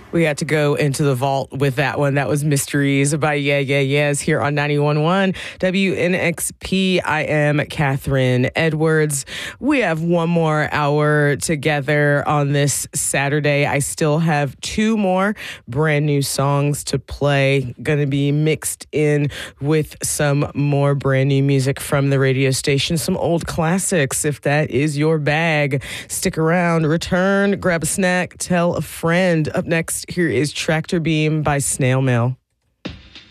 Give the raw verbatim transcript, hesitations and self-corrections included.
We had to go into the vault with that one. That was Mysteries by Yeah, Yeah, Yeahs here on ninety-one point one W N X P. I am Catherine Edwards. We have one more hour together on this Saturday. I still have two more brand new songs to play. Going to be mixed in with some more brand new music from the radio station, some old classics. If that is your bag, stick around, return, grab a snack, tell a friend. Up next, here is Tractor Beam by Snail Mail.